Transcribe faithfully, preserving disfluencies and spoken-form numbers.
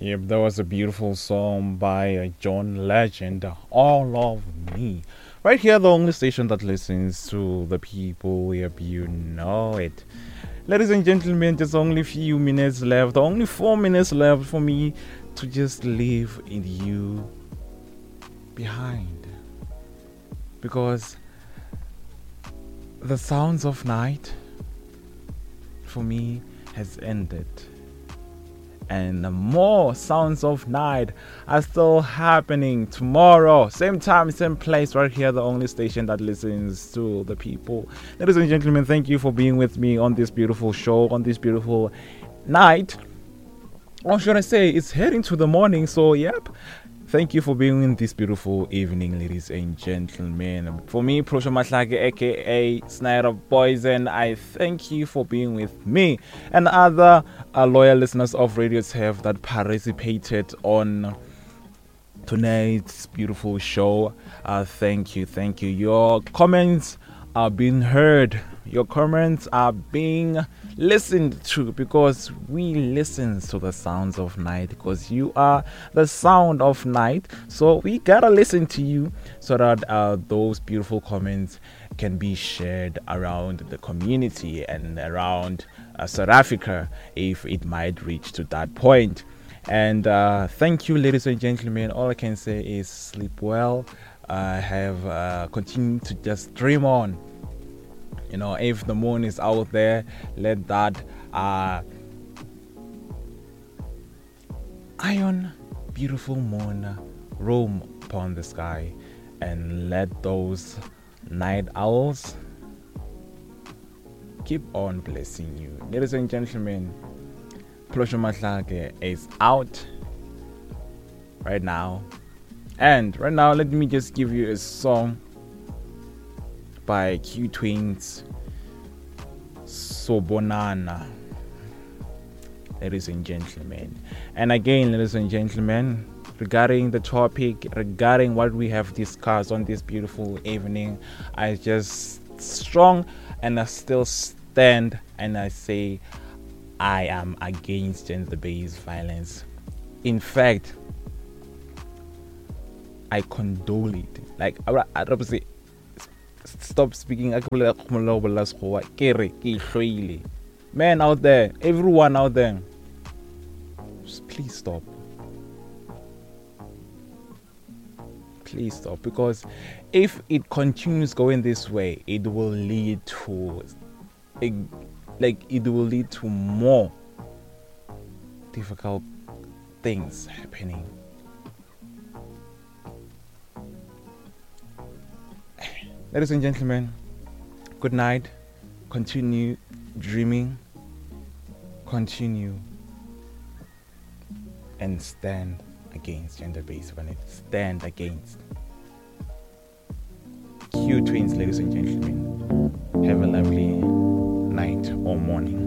Yep, that was a beautiful song by uh, John Legend, All of Me. Right here, the only station that listens to the people. Yep, you know it. Ladies and gentlemen, just only few minutes left, only four minutes left for me to just leave you behind. Because the sounds of night, for me, has ended. And more sounds of night are still happening tomorrow, same time, same place, right here, the only station that listens to the people. Ladies and gentlemen, thank you for being with me on this beautiful show, on this beautiful night. Or should I say, it's heading to the morning, so yep. Thank you for being in this beautiful evening, ladies and gentlemen. For me, Prosho Mahlake, aka Snyder Poison, I thank you for being with me and other uh, loyal listeners of Radio T F that participated on tonight's beautiful show. Uh, thank you, thank you. Your comments are being heard. Your comments are being listened to because we listen to the sounds of night, because you are the sound of night. So we gotta listen to you so that uh, those beautiful comments can be shared around the community and around uh, South Africa if it might reach to that point. And uh, thank you, ladies and gentlemen. All I can say is sleep well. I uh, have uh, continued to just dream on. You know, if the moon is out there, let that uh, iron, beautiful moon roam upon the sky, and let those night owls keep on blessing you. Ladies and gentlemen, Prosho Mahlake is out right now. And right now, let me just give you a song by Q Twins, Sobonana. Ladies and gentlemen. And again, ladies and gentlemen, regarding the topic, regarding what we have discussed on this beautiful evening, I just strong and I still stand and I say I am against gender-based violence. In fact, I condole it. Like I I say, stop speaking. Man out there, everyone out there, just please stop. Please stop, because if it continues going this way, it will lead to a, like it will lead to more difficult things happening. Ladies and gentlemen, good night. Continue dreaming. Continue and stand against gender-based violence. Stand against. Q Twins, ladies and gentlemen. Have a lovely night or morning.